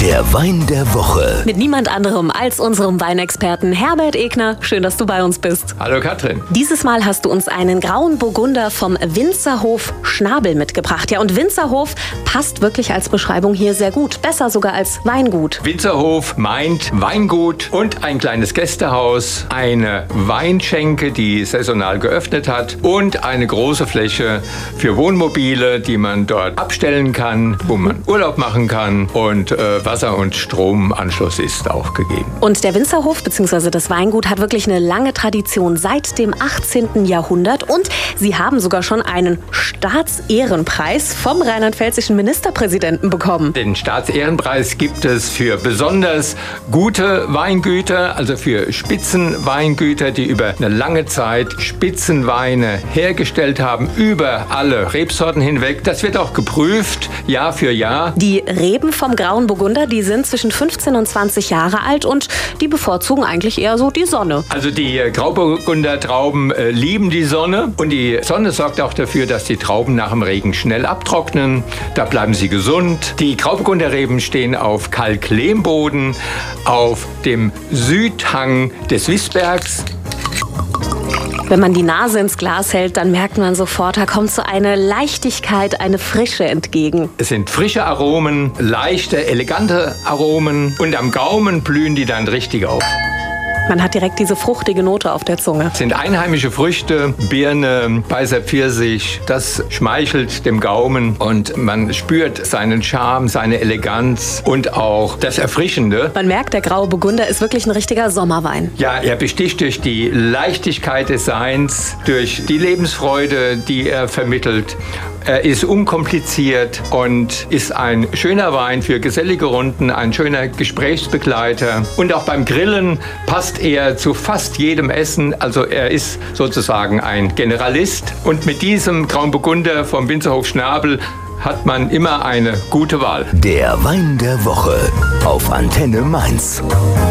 Der Wein der Woche. Mit niemand anderem als unserem Weinexperten Herbert Egner. Schön, dass du bei uns bist. Hallo Katrin. Dieses Mal hast du uns einen grauen Burgunder vom Winzerhof Schnabel mitgebracht. Ja, und Winzerhof passt wirklich als Beschreibung hier sehr gut. Besser sogar als Weingut. Winzerhof meint Weingut und ein kleines Gästehaus, eine Weinschenke, die saisonal geöffnet hat und eine große Fläche für Wohnmobile, die man dort abstellen kann, wo man Urlaub machen kann, und Wasser- und Stromanschluss ist auch gegeben. Und der Winzerhof bzw. das Weingut hat wirklich eine lange Tradition seit dem 18. Jahrhundert und sie haben sogar schon einen Staatsehrenpreis vom rheinland-pfälzischen Ministerpräsidenten bekommen. Den Staatsehrenpreis gibt es für besonders gute Weingüter, also für Spitzenweingüter, die über eine lange Zeit Spitzenweine hergestellt haben, über alle Rebsorten hinweg. Das wird auch geprüft, Jahr für Jahr. Die Reben vom grauen Burgunder, die sind zwischen 15 und 20 Jahre alt und die bevorzugen eigentlich eher so die Sonne. Also die Grauburgunder Trauben lieben die Sonne und die Sonne sorgt auch dafür, dass die Trauben nach dem Regen schnell abtrocknen. Da bleiben sie gesund. Die Grauburgunder Reben stehen auf Kalk-Lehmboden auf dem Südhang des Wissbergs. Wenn man die Nase ins Glas hält, dann merkt man sofort, da kommt so eine Leichtigkeit, eine Frische entgegen. Es sind frische Aromen, leichte, elegante Aromen und am Gaumen blühen die dann richtig auf. Man hat direkt diese fruchtige Note auf der Zunge. Es sind einheimische Früchte, Birne, weißer Pfirsich. Das schmeichelt dem Gaumen und man spürt seinen Charme, seine Eleganz und auch das Erfrischende. Man merkt, der graue Burgunder ist wirklich ein richtiger Sommerwein. Ja, er besticht durch die Leichtigkeit des Seins, durch die Lebensfreude, die er vermittelt. Er ist unkompliziert und ist ein schöner Wein für gesellige Runden, ein schöner Gesprächsbegleiter. Und auch beim Grillen passt er zu fast jedem Essen. Also er ist sozusagen ein Generalist. Und mit diesem Grauen Burgunder vom Winzerhof Schnabel hat man immer eine gute Wahl. Der Wein der Woche auf Antenne Mainz.